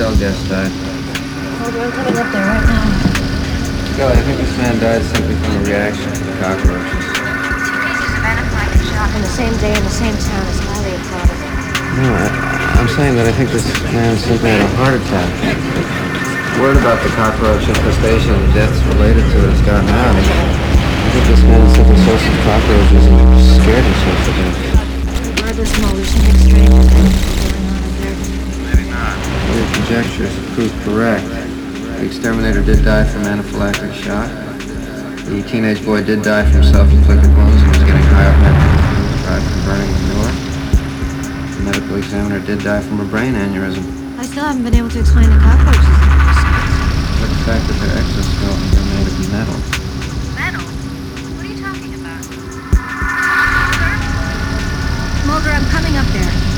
hotel guest died. Mulder, I'm coming up there right now. Scully, I think this man died simply from a reaction to the cockroaches. 2 cases of anaphylactic shock in the same day in the same town is highly improbable. No, I'm saying that I think this man simply had a heart attack. Word about the cockroach infestation and the deaths related to it has gotten out. I think this man simply saw some cockroaches and scared himself to death. Regardless, Mulder, something strange is going on up there. Maybe not. Your conjectures proved correct. The exterminator did die from anaphylactic shock. The teenage boy did die from self-inflicted wounds and was getting high up from burning manure. The medical examiner did die from a brain aneurysm. I still haven't been able to explain the cockroaches. But the fact that their exoskeletons are made of metal. Metal? What are you talking about? Mulder, I'm coming up there.